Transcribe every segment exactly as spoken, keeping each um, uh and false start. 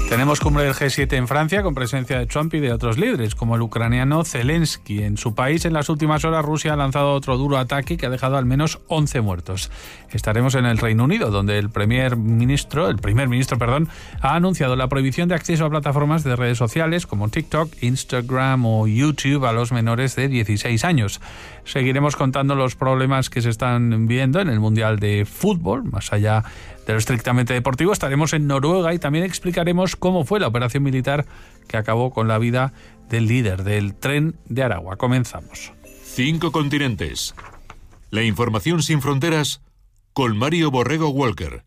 Tenemos cumbre del G siete en Francia con presencia de Trump y de otros líderes, como el ucraniano Zelensky. En su país, en las últimas horas, Rusia ha lanzado otro duro ataque que ha dejado al menos once muertos. Estaremos en el Reino Unido, donde el primer ministro, el primer ministro, perdón, ha anunciado la prohibición de acceso a plataformas de redes sociales como TikTok, Instagram o YouTube a los menores de dieciséis años. Seguiremos contando los problemas que se están viendo en el Mundial de Fútbol, más allá de lo estrictamente deportivo. Estaremos en Noruega y también explicaremos cómo fue la operación militar que acabó con la vida del líder del Tren de Aragua. Comenzamos. Cinco continentes. La información sin fronteras con Mario Borrego Walker.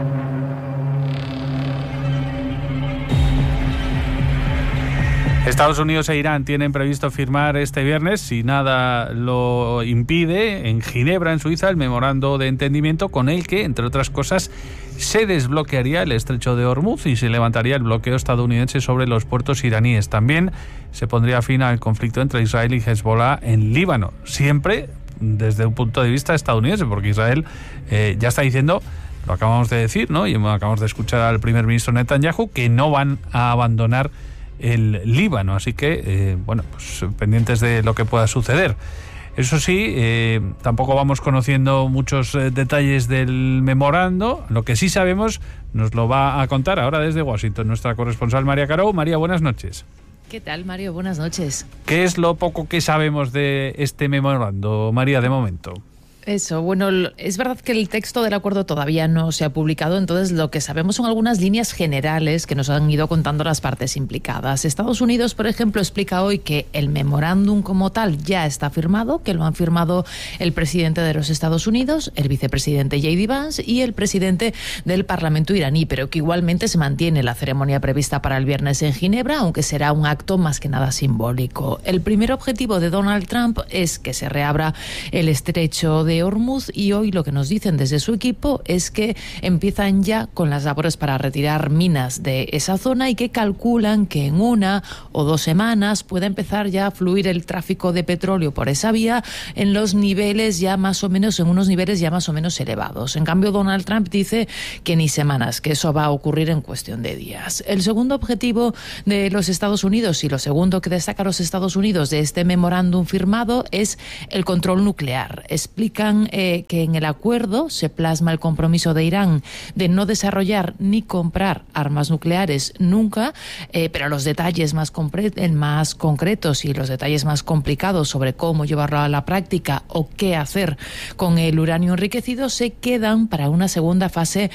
Estados Unidos e Irán tienen previsto firmar este viernes, si nada lo impide, en Ginebra, en Suiza, el memorando de entendimiento con el que, entre otras cosas, se desbloquearía el estrecho de Hormuz y se levantaría el bloqueo estadounidense sobre los puertos iraníes. También se pondría fin al conflicto entre Israel y Hezbollah en Líbano, siempre desde un punto de vista estadounidense, porque Israel eh, ya está diciendo, lo acabamos de decir, ¿no? Y acabamos de escuchar al primer ministro Netanyahu, que no van a abandonar el Líbano, así que eh, bueno, pues pendientes de lo que pueda suceder. Eso sí, eh, tampoco vamos conociendo muchos eh, detalles del memorando. Lo que sí sabemos nos lo va a contar ahora desde Washington nuestra corresponsal María Caro. María, buenas noches. ¿Qué tal, Mario? Buenas noches. ¿Qué es lo poco que sabemos de este memorando, María, de momento? Eso, bueno, es verdad que el texto del acuerdo todavía no se ha publicado, entonces lo que sabemos son algunas líneas generales que nos han ido contando las partes implicadas. Estados Unidos, por ejemplo, explica hoy que el memorándum como tal ya está firmado, que lo han firmado el presidente de los Estados Unidos, el vicepresidente J D Vance y el presidente del Parlamento iraní, pero que igualmente se mantiene la ceremonia prevista para el viernes en Ginebra, aunque será un acto más que nada simbólico. El primer objetivo de Donald Trump es que se reabra el estrecho de Hormuz y hoy lo que nos dicen desde su equipo es que empiezan ya con las labores para retirar minas de esa zona y que calculan que en una o dos semanas pueda empezar ya a fluir el tráfico de petróleo por esa vía en los niveles ya más o menos, en unos niveles ya más o menos elevados. En cambio, Donald Trump dice que ni semanas, que eso va a ocurrir en cuestión de días. El segundo objetivo de los Estados Unidos y lo segundo que destaca los Estados Unidos de este memorándum firmado es el control nuclear. Explica Eh, que en el acuerdo se plasma el compromiso de Irán de no desarrollar ni comprar armas nucleares nunca, eh, pero los detalles más, más concretos y los detalles más complicados sobre cómo llevarlo a la práctica o qué hacer con el uranio enriquecido se quedan para una segunda fase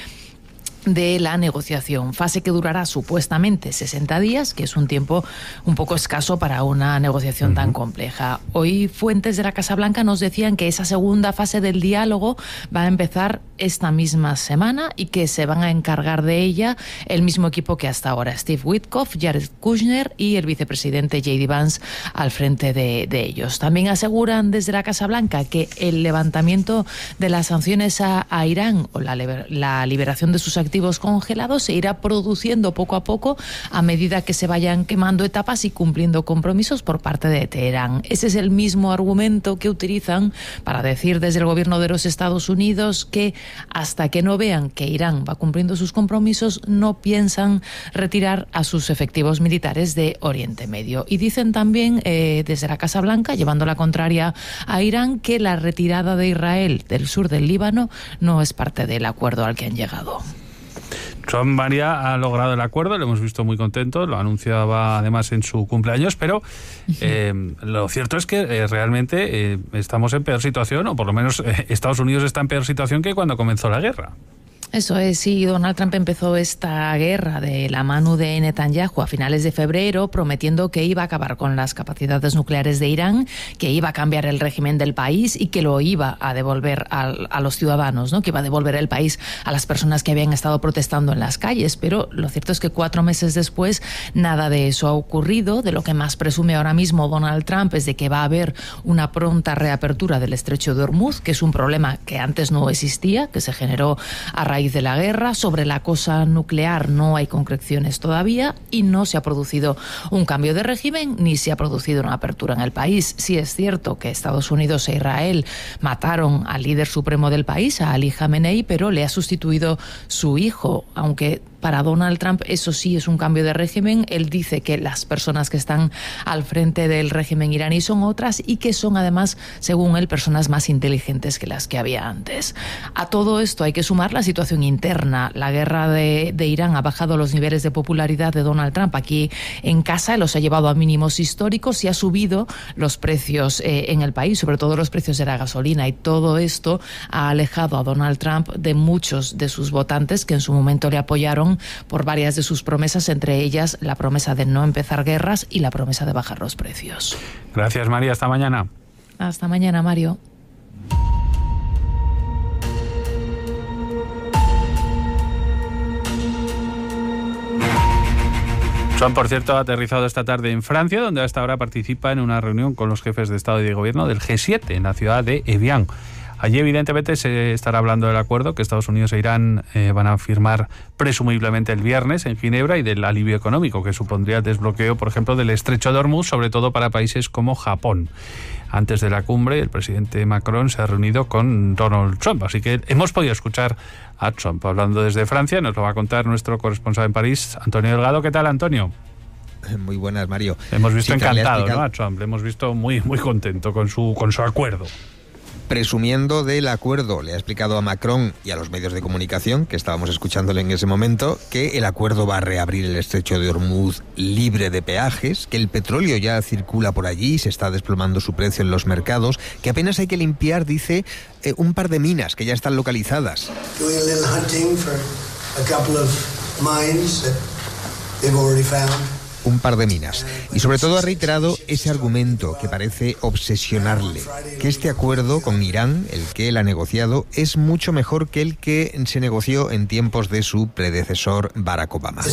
de la negociación, fase que durará supuestamente sesenta días, que es un tiempo un poco escaso para una negociación uh-huh. tan compleja. Hoy fuentes de la Casa Blanca nos decían que esa segunda fase del diálogo va a empezar esta misma semana y que se van a encargar de ella el mismo equipo que hasta ahora, Steve Witkoff, Jared Kushner y el vicepresidente J D Vance al frente de, de ellos. También aseguran desde la Casa Blanca que el levantamiento de las sanciones a, a Irán o la, la liberación de sus activos activos congelados se irá produciendo poco a poco a medida que se vayan quemando etapas y cumpliendo compromisos por parte de Teherán. Ese es el mismo argumento que utilizan para decir desde el gobierno de los Estados Unidos que hasta que no vean que Irán va cumpliendo sus compromisos no piensan retirar a sus efectivos militares de Oriente Medio. Y dicen también eh, desde la Casa Blanca, llevando la contraria a Irán, que la retirada de Israel del sur del Líbano no es parte del acuerdo al que han llegado. Trump, María, ha logrado el acuerdo, lo hemos visto muy contento, lo anunciaba además en su cumpleaños, pero eh, lo cierto es que eh, realmente eh, estamos en peor situación, o por lo menos eh, Estados Unidos está en peor situación que cuando comenzó la guerra. Eso es, sí, Donald Trump empezó esta guerra de la mano de Netanyahu a finales de febrero, prometiendo que iba a acabar con las capacidades nucleares de Irán, que iba a cambiar el régimen del país y que lo iba a devolver a, a los ciudadanos, ¿no? Que iba a devolver el país a las personas que habían estado protestando en las calles. Pero lo cierto es que cuatro meses después nada de eso ha ocurrido. De lo que más presume ahora mismo Donald Trump es de que va a haber una pronta reapertura del estrecho de Hormuz, que es un problema que antes no existía, que se generó a raíz de la guerra. Sobre la cosa nuclear no hay concreciones todavía y no se ha producido un cambio de régimen ni se ha producido una apertura en el país. Sí es cierto que Estados Unidos e Israel mataron al líder supremo del país, a Ali Khamenei, pero le ha sustituido su hijo, aunque Para Donald Trump eso sí es un cambio de régimen. Él dice que las personas que están al frente del régimen iraní son otras y que son además, según él, personas más inteligentes que las que había antes. A todo esto hay que sumar la situación interna. La guerra de, de Irán ha bajado los niveles de popularidad de Donald Trump aquí en casa, los ha llevado a mínimos históricos y ha subido los precios eh, en el país, sobre todo los precios de la gasolina, y todo esto ha alejado a Donald Trump de muchos de sus votantes que en su momento le apoyaron por varias de sus promesas, entre ellas la promesa de no empezar guerras y la promesa de bajar los precios. Gracias, María. Hasta mañana. Hasta mañana, Mario. Trump, por cierto, ha aterrizado esta tarde en Francia, donde hasta ahora participa en una reunión con los jefes de Estado y de Gobierno del G siete en la ciudad de Evian. Allí, evidentemente, se estará hablando del acuerdo que Estados Unidos e Irán eh, van a firmar presumiblemente el viernes en Ginebra y del alivio económico que supondría el desbloqueo, por ejemplo, del estrecho de Hormuz, sobre todo para países como Japón. Antes de la cumbre, el presidente Macron se ha reunido con Donald Trump, así que hemos podido escuchar a Trump hablando desde Francia. Nos lo va a contar nuestro corresponsal en París, Antonio Delgado. ¿Qué tal, Antonio? Muy buenas, Mario. Hemos visto sí, encantado, ¿no?, a Trump. Le hemos visto muy, muy contento con su, con su acuerdo. Presumiendo del acuerdo, le ha explicado a Macron y a los medios de comunicación, que estábamos escuchándole en ese momento, que el acuerdo va a reabrir el estrecho de Hormuz libre de peajes, que el petróleo ya circula por allí, se está desplomando su precio en los mercados, que apenas hay que limpiar, dice, eh, un par de minas que ya están localizadas. Un par de minas. Y sobre todo ha reiterado ese argumento que parece obsesionarle, que este acuerdo con Irán, el que él ha negociado, es mucho mejor que el que se negoció en tiempos de su predecesor Barack Obama.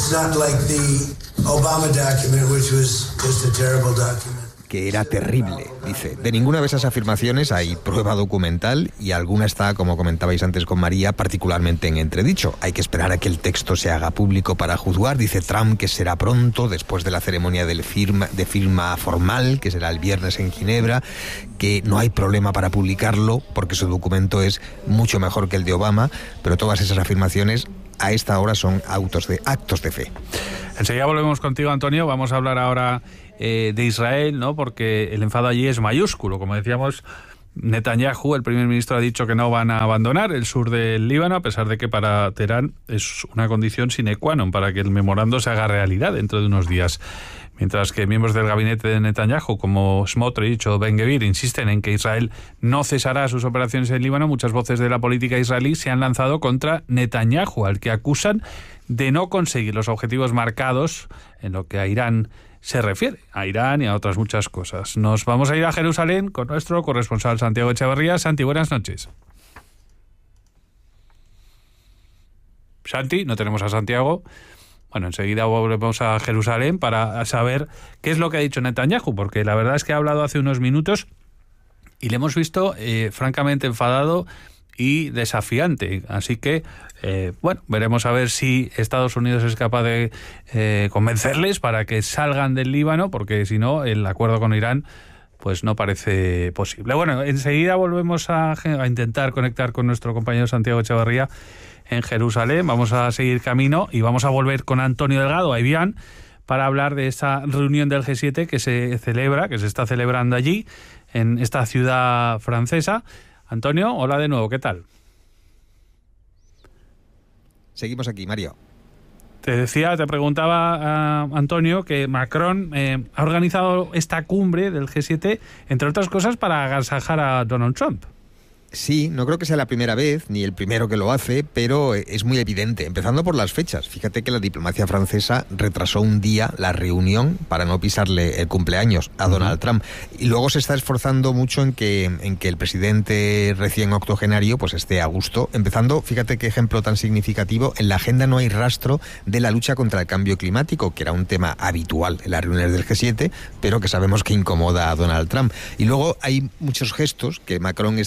Que era terrible, dice. De ninguna de esas afirmaciones hay prueba documental y alguna está, como comentabais antes con María, particularmente en entredicho. Hay que esperar a que el texto se haga público para juzgar. Dice Trump que será pronto, después de la ceremonia del firma, de firma formal, que será el viernes en Ginebra, que no hay problema para publicarlo porque su documento es mucho mejor que el de Obama, pero todas esas afirmaciones a esta hora son autos de, actos de fe. Enseguida volvemos contigo, Antonio. Vamos a hablar ahora eh, de Israel, ¿no?, porque el enfado allí es mayúsculo. Como decíamos, Netanyahu, el primer ministro, ha dicho que no van a abandonar el sur del Líbano, a pesar de que para Teherán es una condición sine qua non para que el memorando se haga realidad dentro de unos días. Mientras que miembros del gabinete de Netanyahu, como Smotrich o Ben-Gvir, insisten en que Israel no cesará sus operaciones en Líbano, muchas voces de la política israelí se han lanzado contra Netanyahu, al que acusan de no conseguir los objetivos marcados en lo que a Irán se refiere, a Irán y a otras muchas cosas. Nos vamos a ir a Jerusalén con nuestro corresponsal Santiago Echeverría. Santi, buenas noches. Santi, no tenemos a Santiago. Bueno, enseguida volvemos a Jerusalén para saber qué es lo que ha dicho Netanyahu, porque la verdad es que ha hablado hace unos minutos y le hemos visto eh, francamente enfadado y desafiante. Así que, eh, bueno, veremos a ver si Estados Unidos es capaz de eh, convencerles para que salgan del Líbano, porque si no, el acuerdo con Irán pues no parece posible. Bueno, enseguida volvemos a, a intentar conectar con nuestro compañero Santiago Echeverría en Jerusalén. Vamos a seguir camino y vamos a volver con Antonio Delgado a Evian para hablar de esa reunión del G siete que se celebra, que se está celebrando allí, en esta ciudad francesa. Antonio, hola de nuevo, ¿qué tal? Seguimos aquí, Mario. Te decía, te preguntaba, uh, Antonio, que Macron eh, ha organizado esta cumbre del G siete, entre otras cosas, para agasajar a Donald Trump. Sí, no creo que sea la primera vez, ni el primero que lo hace, pero es muy evidente, empezando por las fechas. Fíjate que la diplomacia francesa retrasó un día la reunión para no pisarle el cumpleaños a Donald uh-huh. Trump. Y luego se está esforzando mucho en que, en que el presidente recién octogenario pues esté a gusto. Empezando, fíjate qué ejemplo tan significativo, en la agenda no hay rastro de la lucha contra el cambio climático, que era un tema habitual en las reuniones del G siete, pero que sabemos que incomoda a Donald Trump. Y luego hay muchos gestos que Macron está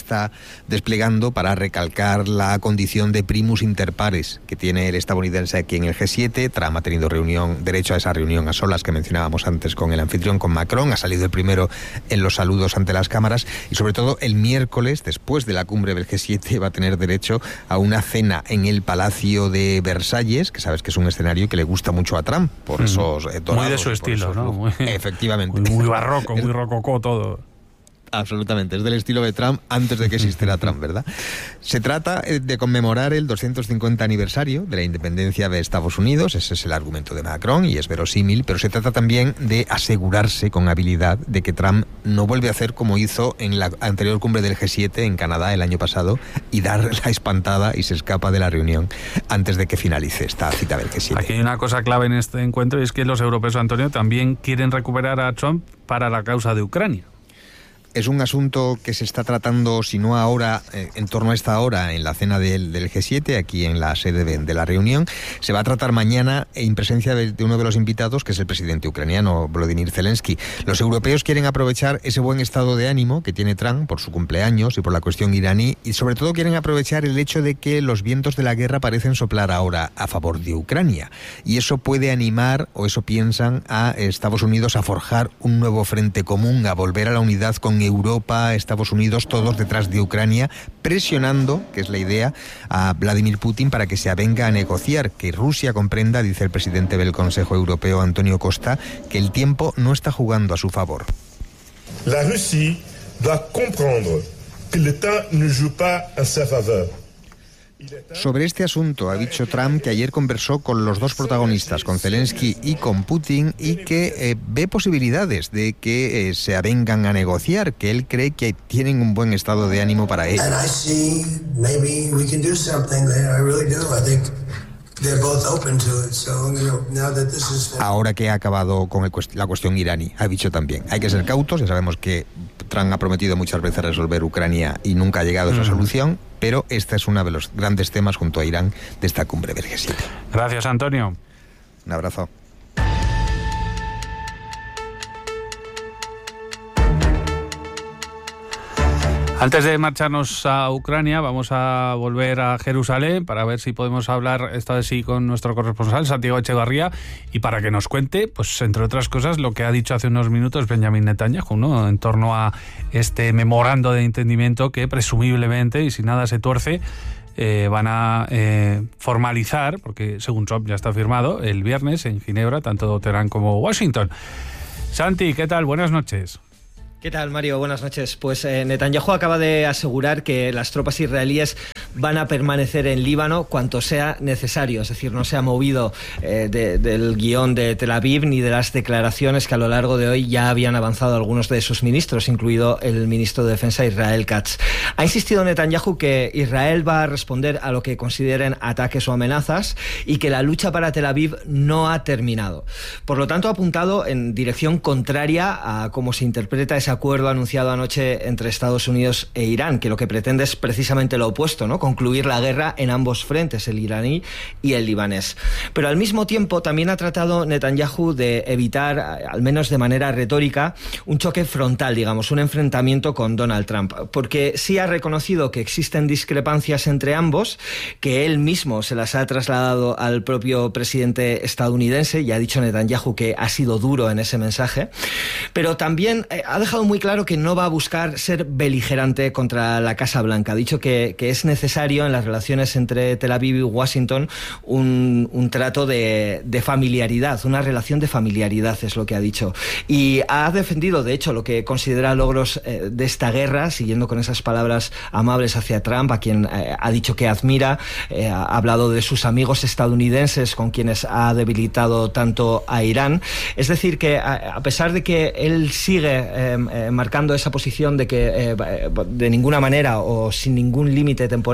desplegando para recalcar la condición de primus inter pares que tiene el estadounidense aquí en el G siete. Trump ha tenido reunión, derecho a esa reunión a solas que mencionábamos antes con el anfitrión, con Macron, ha salido el primero en los saludos ante las cámaras y sobre todo el miércoles, después de la cumbre del G siete, va a tener derecho a una cena en el Palacio de Versalles, que sabes que es un escenario que le gusta mucho a Trump, por esos eh, dorados. Muy de su estilo, ¿no? Muy, efectivamente. Muy, muy barroco, muy rococó todo. Absolutamente, es del estilo de Trump antes de que existiera Trump, ¿verdad? Se trata de conmemorar el doscientos cincuenta aniversario de la independencia de Estados Unidos, ese es el argumento de Macron y es verosímil, pero se trata también de asegurarse con habilidad de que Trump no vuelve a hacer como hizo en la anterior cumbre del G siete en Canadá el año pasado y dar la espantada y se escapa de la reunión antes de que finalice esta cita del G siete. Aquí hay una cosa clave en este encuentro y es que los europeos, Antonio, también quieren recuperar a Trump para la causa de Ucrania. Es un asunto que se está tratando, si no ahora, eh, en torno a esta hora, en la cena del, del G siete, aquí en la sede de, de la reunión. Se va a tratar mañana en presencia de, de uno de los invitados, que es el presidente ucraniano, Volodymyr Zelensky. Los europeos quieren aprovechar ese buen estado de ánimo que tiene Trump por su cumpleaños y por la cuestión iraní, y sobre todo quieren aprovechar el hecho de que los vientos de la guerra parecen soplar ahora a favor de Ucrania. Y eso puede animar, o eso piensan, a Estados Unidos a forjar un nuevo frente común, a volver a la unidad con Europa, Estados Unidos, todos detrás de Ucrania, presionando, que es la idea, a Vladimir Putin para que se avenga a negociar, que Rusia comprenda, dice el presidente del Consejo Europeo, Antonio Costa, que el tiempo no está jugando a su favor. La Rusia doit comprendre que le temps ne joue pas en sa faveur. Sobre este asunto ha dicho Trump que ayer conversó con los dos protagonistas, con Zelensky y con Putin, y que eh, ve posibilidades de que eh, se avengan a negociar, que él cree que tienen un buen estado de ánimo para ello. Ahora que ha acabado con el cuest- la cuestión iraní, ha dicho también, hay que ser cautos, ya sabemos que Trump ha prometido muchas veces resolver Ucrania y nunca ha llegado a esa solución, pero este es uno de los grandes temas junto a Irán de esta cumbre del G siete. Gracias, Antonio. Un abrazo. Antes de marcharnos a Ucrania, vamos a volver a Jerusalén para ver si podemos hablar esta vez sí con nuestro corresponsal, Santiago Echevarría, y para que nos cuente, pues entre otras cosas, lo que ha dicho hace unos minutos Benjamin Netanyahu, ¿no?, en torno a este memorando de entendimiento que presumiblemente, y si nada se tuerce, eh, van a eh, formalizar, porque según Trump ya está firmado, el viernes en Ginebra, tanto Teherán como Washington. Santi, ¿qué tal? Buenas noches. ¿Qué tal, Mario? Buenas noches. Pues eh, Netanyahu acaba de asegurar que las tropas israelíes van a permanecer en Líbano cuanto sea necesario, es decir, no se ha movido eh, de, del guión de Tel Aviv ni de las declaraciones que a lo largo de hoy ya habían avanzado algunos de sus ministros, incluido el ministro de Defensa Israel Katz. Ha insistido Netanyahu que Israel va a responder a lo que consideren ataques o amenazas y que la lucha para Tel Aviv no ha terminado. Por lo tanto, ha apuntado en dirección contraria a cómo se interpreta ese acuerdo anunciado anoche entre Estados Unidos e Irán, que lo que pretende es precisamente lo opuesto, ¿no?, concluir la guerra en ambos frentes, el iraní y el libanés. Pero al mismo tiempo también ha tratado Netanyahu de evitar, al menos de manera retórica, un choque frontal, digamos, un enfrentamiento con Donald Trump, porque sí ha reconocido que existen discrepancias entre ambos, que él mismo se las ha trasladado al propio presidente estadounidense, y ha dicho Netanyahu que ha sido duro en ese mensaje, pero también eh, ha dejado muy claro que no va a buscar ser beligerante contra la Casa Blanca. Ha dicho que, que es necesario en las relaciones entre Tel Aviv y Washington un, un trato de, de familiaridad, una relación de familiaridad, es lo que ha dicho. Y ha defendido, de hecho, lo que considera logros eh, de esta guerra, siguiendo con esas palabras amables hacia Trump, a quien eh, ha dicho que admira. Eh, ha hablado de sus amigos estadounidenses con quienes ha debilitado tanto a Irán. Es decir, que a, a pesar de que él sigue eh, Eh, marcando esa posición de que eh, de ninguna manera o sin ningún límite temporal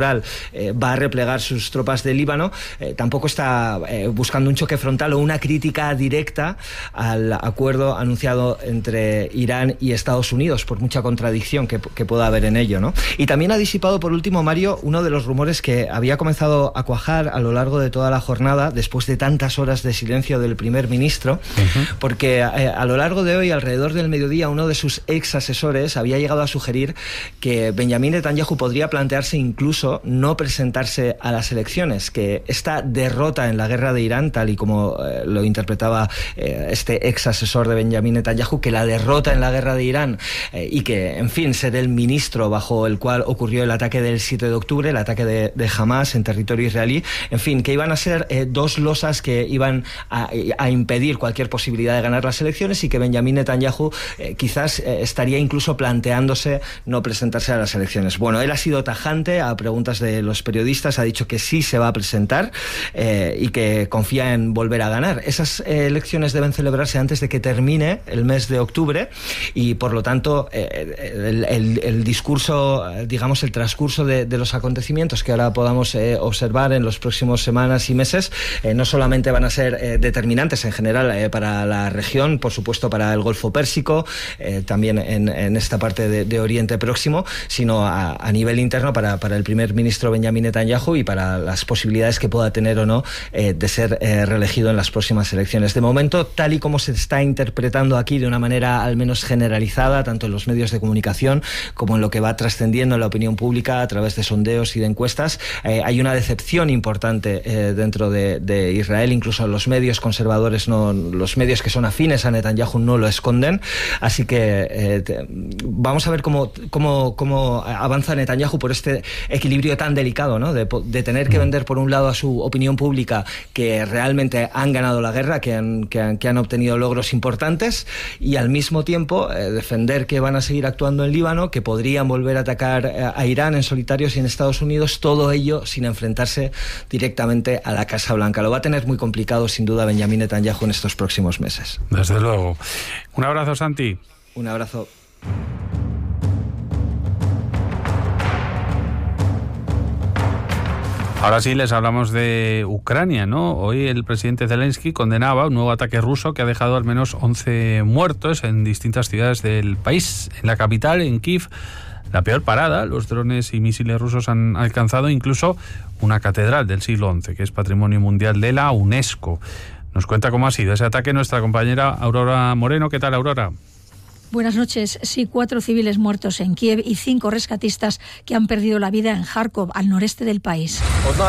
central eh, va a replegar sus tropas de Líbano, eh, tampoco está eh, buscando un choque frontal o una crítica directa al acuerdo anunciado entre Irán y Estados Unidos, por mucha contradicción que, que pueda haber en ello, ¿no? Y también ha disipado, por último, Mario, uno de los rumores que había comenzado a cuajar a lo largo de toda la jornada, después de tantas horas de silencio del primer ministro, uh-huh. porque eh, a lo largo de hoy, alrededor del mediodía, uno de sus ex asesores había llegado a sugerir que Benjamín Netanyahu podría plantearse incluso no presentarse a las elecciones, que esta derrota en la guerra de Irán, tal y como eh, lo interpretaba eh, este ex asesor de Benjamín Netanyahu, que la derrota en la guerra de Irán eh, y que, en fin, ser el ministro bajo el cual ocurrió el ataque del siete de octubre, el ataque de, de Hamas en territorio israelí, en fin, que iban a ser eh, dos losas que iban a, a impedir cualquier posibilidad de ganar las elecciones, y que Benjamín Netanyahu eh, quizás eh, estaría incluso planteándose no presentarse a las elecciones. Bueno, él ha sido tajante a preguntas de los periodistas, ha dicho que sí se va a presentar eh, y que confía en volver a ganar. Esas eh, elecciones deben celebrarse antes de que termine el mes de octubre y, por lo tanto, eh, el, el, el discurso, digamos, el transcurso de, de los acontecimientos que ahora podamos eh, observar en las próximas semanas y meses eh, no solamente van a ser eh, determinantes en general eh, para la región, por supuesto para el Golfo Pérsico, eh, también en, en esta parte de, de Oriente Próximo, sino a, a nivel interno para, para el primer ministro Benjamín Netanyahu y para las posibilidades que pueda tener o no eh, de ser eh, reelegido en las próximas elecciones. De momento, tal y como se está interpretando aquí de una manera al menos generalizada, tanto en los medios de comunicación como en lo que va trascendiendo en la opinión pública a través de sondeos y de encuestas, eh, hay una decepción importante eh, dentro de, de Israel. Incluso los medios conservadores, no, los medios que son afines a Netanyahu no lo esconden. Así que eh, te, vamos a ver cómo, cómo, cómo avanza Netanyahu por este equilibrio tan delicado, ¿no? De, de tener que vender por un lado a su opinión pública que realmente han ganado la guerra, que han, que han, que han obtenido logros importantes, y al mismo tiempo eh, defender que van a seguir actuando en Líbano, que podrían volver a atacar a, a Irán en solitario sin Estados Unidos, todo ello sin enfrentarse directamente a la Casa Blanca. Lo va a tener muy complicado, sin duda, Benjamín Netanyahu en estos próximos meses. Desde luego. Un abrazo, Santi. Un abrazo. Ahora sí les hablamos de Ucrania, ¿no? Hoy el presidente Zelensky condenaba un nuevo ataque ruso que ha dejado al menos once muertos en distintas ciudades del país. En la capital, en Kiev, la peor parada. Los drones y misiles rusos han alcanzado incluso una catedral del siglo once, que es Patrimonio Mundial de la UNESCO. Nos cuenta cómo ha sido ese ataque nuestra compañera Aurora Moreno. ¿Qué tal, Aurora? Buenas noches. Sí, cuatro civiles muertos en Kiev y cinco rescatistas que han perdido la vida en Kharkov, al noreste del país.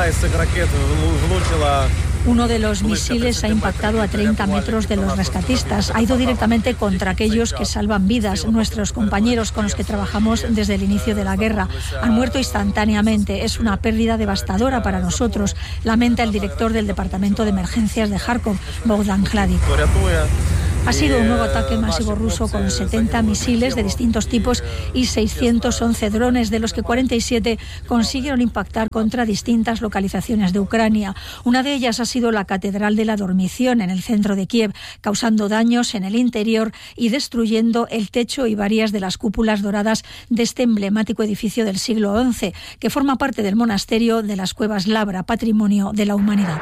Uno de los misiles ha impactado a treinta metros de los rescatistas. Ha ido directamente contra aquellos que salvan vidas, nuestros compañeros con los que trabajamos desde el inicio de la guerra. Han muerto instantáneamente. Es una pérdida devastadora para nosotros, lamenta el director del Departamento de Emergencias de Kharkov, Bogdan Hladik. Ha sido un nuevo ataque masivo ruso con setenta misiles de distintos tipos y seiscientos once drones, de los que cuarenta y siete consiguieron impactar contra distintas localizaciones de Ucrania. Una de ellas ha sido la Catedral de la Dormición en el centro de Kiev, causando daños en el interior y destruyendo el techo y varias de las cúpulas doradas de este emblemático edificio del siglo once, que forma parte del monasterio de las Cuevas Labra, Patrimonio de la Humanidad.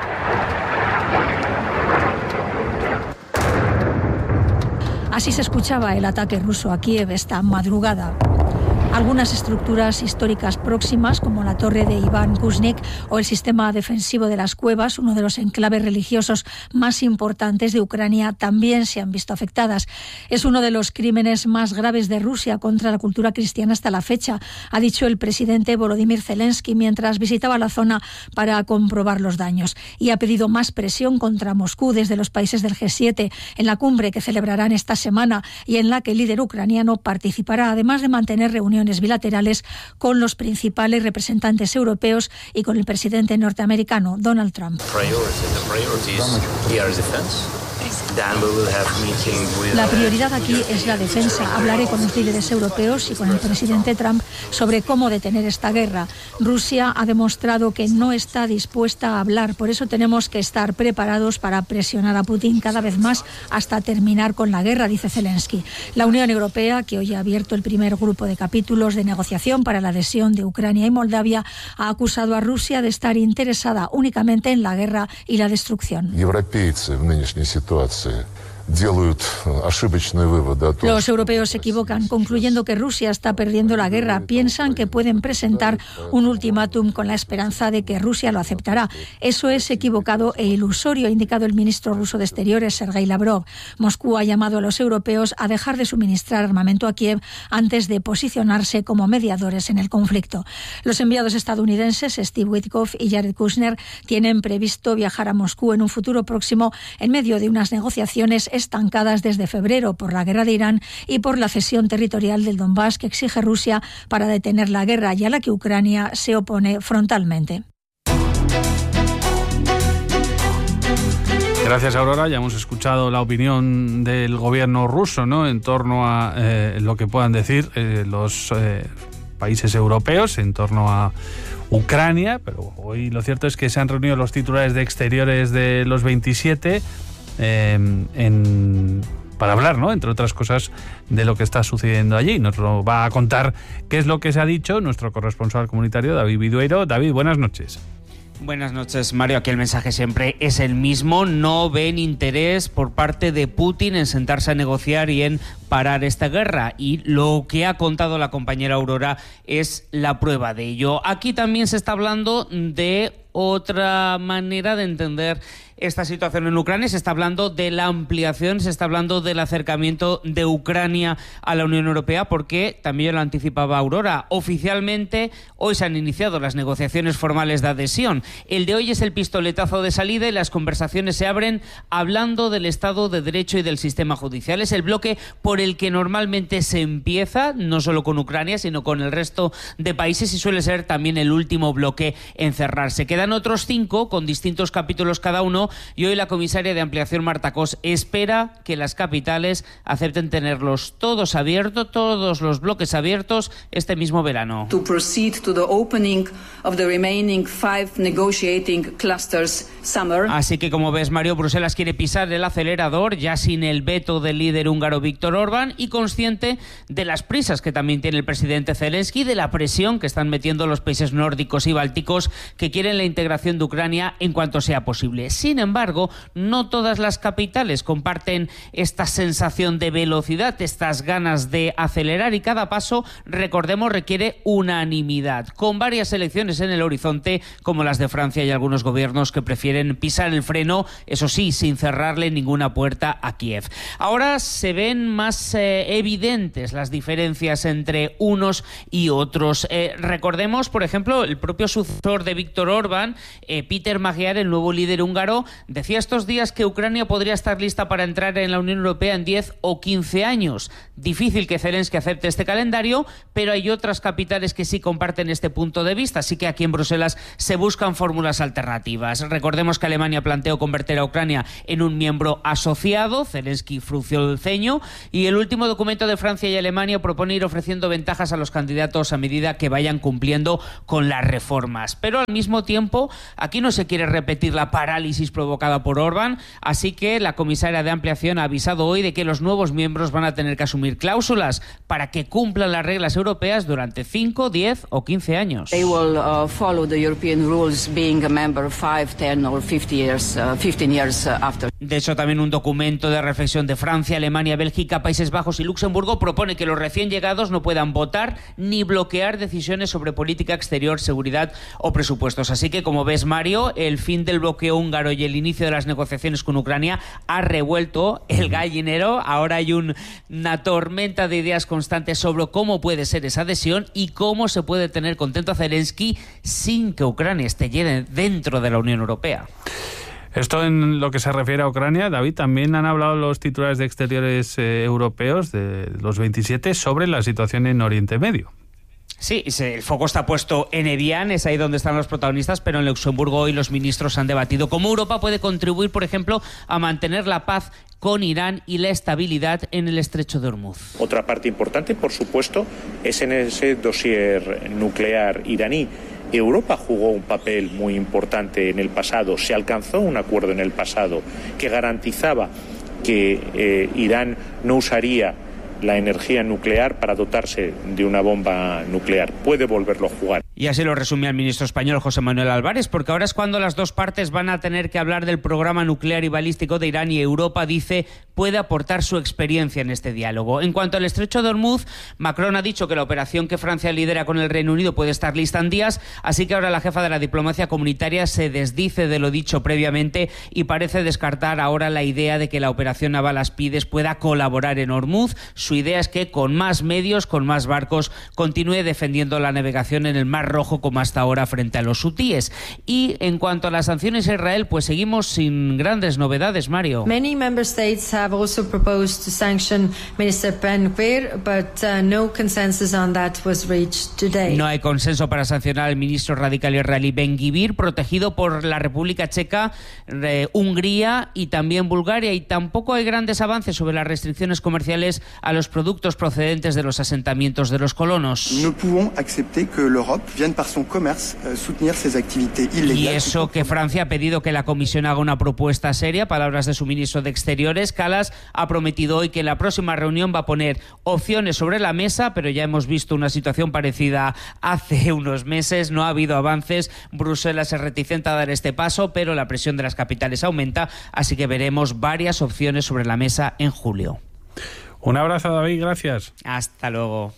Así se escuchaba el ataque ruso a Kiev esta madrugada. Algunas estructuras históricas próximas, como la torre de Iván Kuznik o el sistema defensivo de las cuevas, uno de los enclaves religiosos más importantes de Ucrania, también se han visto afectadas. Es uno de los crímenes más graves de Rusia contra la cultura cristiana hasta la fecha, ha dicho el presidente Volodymyr Zelensky mientras visitaba la zona para comprobar los daños, y ha pedido más presión contra Moscú desde los países del G siete en la cumbre que celebrarán esta semana y en la que el líder ucraniano participará, además de mantener reuniones bilaterales con los principales representantes europeos y con el presidente norteamericano Donald Trump. La prioridad aquí es la defensa. Hablaré con los líderes europeos y con el presidente Trump sobre cómo detener esta guerra. Rusia ha demostrado que no está dispuesta a hablar, por eso tenemos que estar preparados para presionar a Putin cada vez más hasta terminar con la guerra, dice Zelensky. La Unión Europea, que hoy ha abierto el primer grupo de capítulos de negociación para la adhesión de Ucrania y Moldavia, ha acusado a Rusia de estar interesada únicamente en la guerra y la destrucción. Los europeos se equivocan, concluyendo que Rusia está perdiendo la guerra. Piensan que pueden presentar un ultimátum con la esperanza de que Rusia lo aceptará. Eso es equivocado e ilusorio, ha indicado el ministro ruso de Exteriores, Sergei Lavrov. Moscú ha llamado a los europeos a dejar de suministrar armamento a Kiev antes de posicionarse como mediadores en el conflicto. Los enviados estadounidenses Steve Witkoff y Jared Kushner tienen previsto viajar a Moscú en un futuro próximo en medio de unas negociaciones estancadas desde febrero por la guerra de Irán y por la cesión territorial del Donbass que exige Rusia para detener la guerra y a la que Ucrania se opone frontalmente. Gracias, Aurora. Ya hemos escuchado la opinión del gobierno ruso, ¿no?, en torno a eh, lo que puedan decir eh, los eh, países europeos en torno a Ucrania, pero hoy lo cierto es que se han reunido los titulares de Exteriores de los veintisiete Eh, en, para hablar, ¿no?, entre otras cosas, de lo que está sucediendo allí. Nos lo va a contar qué es lo que se ha dicho nuestro corresponsal comunitario, David Vidueiro. David, buenas noches. Buenas noches, Mario. Aquí el mensaje siempre es el mismo. No ven interés por parte de Putin en sentarse a negociar y en parar esta guerra. Y lo que ha contado la compañera Aurora es la prueba de ello. Aquí también se está hablando de otra manera de entender esta situación en Ucrania. Se está hablando de la ampliación, se está hablando del acercamiento de Ucrania a la Unión Europea, porque también lo anticipaba Aurora. Oficialmente, hoy se han iniciado las negociaciones formales de adhesión. El de hoy es el pistoletazo de salida y las conversaciones se abren hablando del Estado de Derecho y del sistema judicial. Es el bloque por el que normalmente se empieza, no solo con Ucrania, sino con el resto de países, y suele ser también el último bloque en cerrarse. Quedan otros cinco, con distintos capítulos cada uno, y hoy la comisaria de Ampliación, Marta Cos, espera que las capitales acepten tenerlos todos abiertos, todos los bloques abiertos, este mismo verano. To proceed to the opening of the remaining five negotiating clusters summer. Así que, como ves, Mario, Bruselas quiere pisar el acelerador, ya sin el veto del líder húngaro Viktor Orbán, y consciente de las prisas que también tiene el presidente Zelensky, de la presión que están metiendo los países nórdicos y bálticos, que quieren la integración de Ucrania en cuanto sea posible. Sin embargo, no todas las capitales comparten esta sensación de velocidad, estas ganas de acelerar, y cada paso, recordemos, requiere unanimidad, con varias elecciones en el horizonte, como las de Francia y algunos gobiernos que prefieren pisar el freno, eso sí, sin cerrarle ninguna puerta a Kiev. Ahora se ven más eh, evidentes las diferencias entre unos y otros. Eh, recordemos, por ejemplo, el propio sucesor de Viktor Orbán, eh, Peter Magyar, el nuevo líder húngaro, decía estos días que Ucrania podría estar lista para entrar en la Unión Europea en diez o quince años. Difícil que Zelensky acepte este calendario, pero hay otras capitales que sí comparten este punto de vista, así que aquí en Bruselas se buscan fórmulas alternativas. Recordemos que Alemania planteó convertir a Ucrania en un miembro asociado, Zelensky frunció el ceño, y el último documento de Francia y Alemania propone ir ofreciendo ventajas a los candidatos a medida que vayan cumpliendo con las reformas. Pero al mismo tiempo, aquí no se quiere repetir la parálisis provocada por Orbán, así que la comisaria de Ampliación ha avisado hoy de que los nuevos miembros van a tener que asumir cláusulas para que cumplan las reglas europeas durante cinco, diez o quince años. They will uh, follow the European rules being a member five, ten or fifty years, uh, fifteen years uh, after. De hecho, también un documento de reflexión de Francia, Alemania, Bélgica, Países Bajos y Luxemburgo propone que los recién llegados no puedan votar ni bloquear decisiones sobre política exterior, seguridad o presupuestos. Así que, como ves, Mario, el fin del bloqueo húngaro y el inicio de las negociaciones con Ucrania ha revuelto el gallinero. Ahora hay un, una tormenta de ideas constantes sobre cómo puede ser esa adhesión y cómo se puede tener contento a Zelensky sin que Ucrania esté dentro de la Unión Europea. Esto en lo que se refiere a Ucrania, David, también han hablado los titulares de Exteriores eh, europeos, de los veintisiete, sobre la situación en Oriente Medio. Sí, el foco está puesto en Evian, es ahí donde están los protagonistas, pero en Luxemburgo hoy los ministros han debatido cómo Europa puede contribuir, por ejemplo, a mantener la paz con Irán y la estabilidad en el estrecho de Hormuz. Otra parte importante, por supuesto, es en ese dossier nuclear iraní. Europa jugó un papel muy importante en el pasado, se alcanzó un acuerdo en el pasado que garantizaba que eh, Irán no usaría la energía nuclear para dotarse de una bomba nuclear. Puede volverlo a jugar. Y así lo resumía el ministro español José Manuel Álvarez, porque ahora es cuando las dos partes van a tener que hablar del programa nuclear y balístico de Irán, y Europa, dice, puede aportar su experiencia en este diálogo. En cuanto al estrecho de Hormuz, Macron ha dicho que la operación que Francia lidera con el Reino Unido puede estar lista en días, así que ahora la jefa de la diplomacia comunitaria se desdice de lo dicho previamente y parece descartar ahora la idea de que la operación naval Aspides pueda colaborar en Hormuz. Su idea es que con más medios, con más barcos, continúe defendiendo la navegación en el Mar Rojo como hasta ahora frente a los hutíes. Y en cuanto a las sanciones a Israel, pues seguimos sin grandes novedades, Mario. Many member states have also proposed to sanction Minister Ben-Gvir, but uh, no consensus on that was reached today. No hay consenso para sancionar al ministro radical israelí Ben-Gvir, protegido por la República Checa, eh, Hungría y también Bulgaria, y tampoco hay grandes avances sobre las restricciones comerciales a los productos procedentes de los asentamientos de los colonos. No pouvons accepter que l'Europe vienne par son commerce soutenir ces activités illégales. Y eso que Francia ha pedido que la Comisión haga una propuesta seria, palabras de su ministro de Exteriores. Kallas ha prometido hoy que en la próxima reunión va a poner opciones sobre la mesa, pero ya hemos visto una situación parecida hace unos meses, no ha habido avances, Bruselas es reticente a dar este paso, pero la presión de las capitales aumenta, así que veremos varias opciones sobre la mesa en julio. Un abrazo, David, gracias. Hasta luego.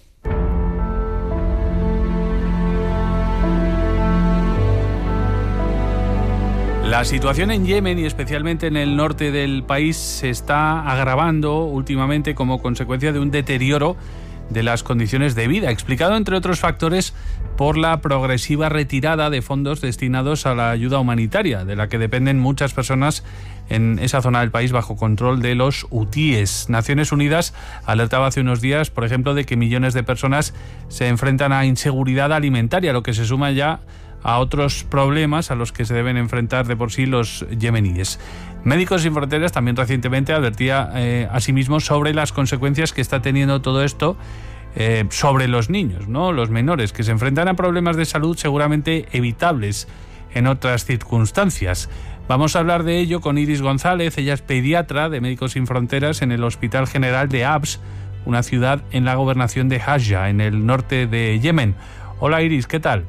La situación en Yemen y especialmente en el norte del país se está agravando últimamente como consecuencia de un deterioro de las condiciones de vida, explicado entre otros factores por la progresiva retirada de fondos destinados a la ayuda humanitaria, de la que dependen muchas personas en esa zona del país bajo control de los hutíes. Naciones Unidas alertaba hace unos días, por ejemplo, de que millones de personas se enfrentan a inseguridad alimentaria, lo que se suma ya a otros problemas a los que se deben enfrentar de por sí los yemeníes. Médicos Sin Fronteras también recientemente advertía eh, asimismo sobre las consecuencias que está teniendo todo esto eh, sobre los niños, ¿no? Los menores, que se enfrentan a problemas de salud seguramente evitables en otras circunstancias. Vamos a hablar de ello con Iris González. Ella es pediatra de Médicos Sin Fronteras en el Hospital General de Abs, una ciudad en la gobernación de Hajja, en el norte de Yemen. Hola Iris, ¿qué tal?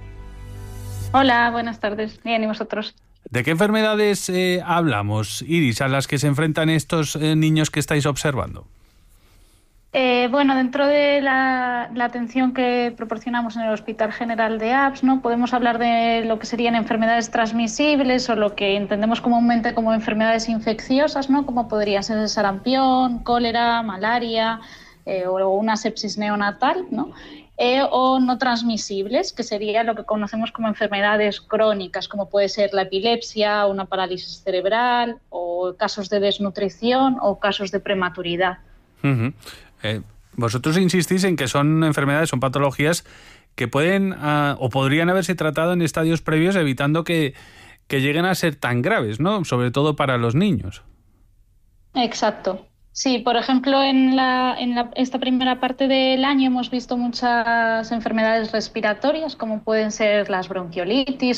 Hola, buenas tardes. Bien, ¿y vosotros? ¿De qué enfermedades eh, hablamos, Iris, a las que se enfrentan estos eh, niños que estáis observando? Eh, bueno, dentro de la, la atención que proporcionamos en el Hospital General de Abs, ¿no? Podemos hablar de lo que serían enfermedades transmisibles o lo que entendemos comúnmente como enfermedades infecciosas, ¿no? Como podría ser el sarampión, cólera, malaria eh, o una sepsis neonatal, ¿no? Eh, o no transmisibles, que sería lo que conocemos como enfermedades crónicas, como puede ser la epilepsia, una parálisis cerebral, o casos de desnutrición o casos de prematuridad. Uh-huh. Eh, vosotros insistís en que son enfermedades, son patologías que pueden uh, o podrían haberse tratado en estadios previos, evitando que, que lleguen a ser tan graves, ¿no? Sobre todo para los niños. Exacto. Sí, por ejemplo, en, la, en la, esta primera parte del año hemos visto muchas enfermedades respiratorias, como pueden ser las bronquiolitis